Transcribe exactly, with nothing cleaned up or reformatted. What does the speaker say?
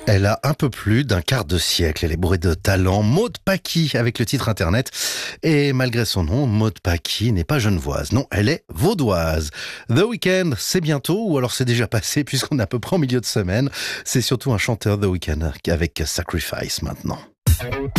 Elle a un peu plus d'un quart de siècle. Elle est bourrée de talent. Maud Paqui avec le titre internet. Et malgré son nom, Maud Paqui n'est pas genevoise. Non, elle est vaudoise. The Weeknd, c'est bientôt, ou alors c'est déjà passé puisqu'on est à peu près en milieu de semaine. C'est surtout un chanteur The Weeknd avec Sacrifice maintenant.